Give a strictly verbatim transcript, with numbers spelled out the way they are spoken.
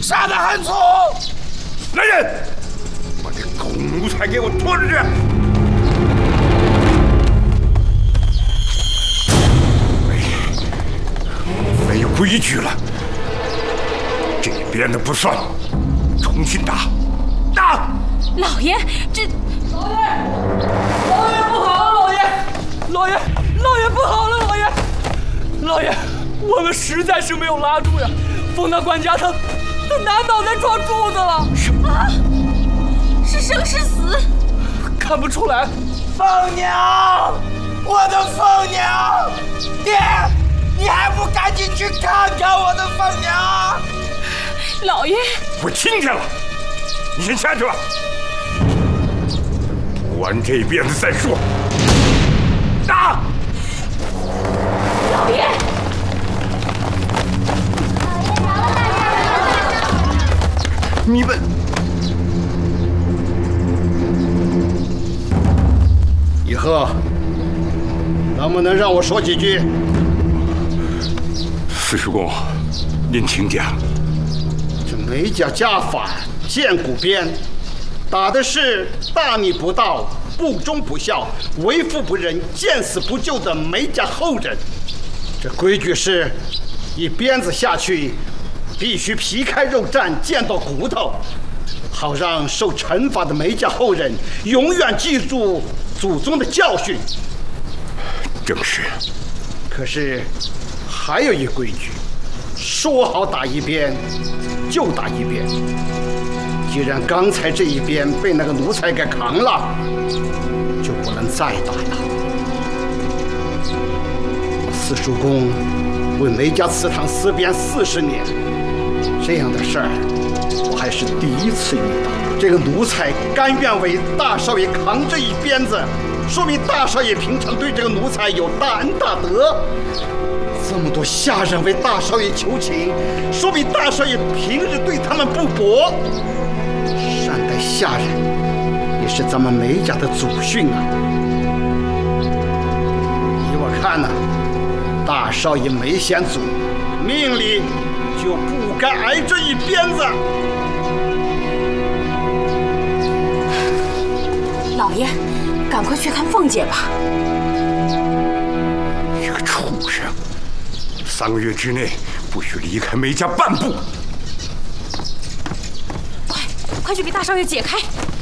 杀得很粗！ 来人，把这狗奴才给我拖出去！没没规矩了，这边的不算，重新打，打！ 老爷，这老爷，老爷不好了，老爷，老爷，老爷不好了，老爷，老爷，我们实在是没有拉住呀，风大管家他他拿脑袋撞柱子了。 啊，是生是死？ 看不出来。 凤娘，我的凤娘，爹，你还不赶紧去看看我的凤娘？ 老爷， 我听见了，你先下去吧。补完这鞭子再说。打！ 老爷， 你们， 以后能不能让我说几句？ 四叔公，您请讲。 这梅家家法剑骨鞭，打的是大逆不道、不忠不孝、为父不仁、见死不救的梅家后人。这规矩是，一鞭子下去，必须皮开肉绽，见到骨头，好让受惩罚的梅家后人永远记住祖宗的教训。 正是。 可是还有一规矩，说好打一鞭就打一鞭。既然刚才这一鞭被那个奴才给扛了，就不能再打了。四叔公为梅家祠堂司鞭四十年，这样的事儿我还是第一次遇到。这个奴才甘愿为大少爷扛这一鞭子，说明大少爷平常对这个奴才有大恩大德。这么多下人为大少爷求情，说明大少爷平日对他们不薄。善待下人也是咱们梅家的祖训啊。依我看呢、啊，大少爷梅先祖命里就不该挨这一鞭子。 老爷，赶快去看凤姐吧。 这个畜生，三个月之内不许离开梅家半步。 快，快去给大少爷解开！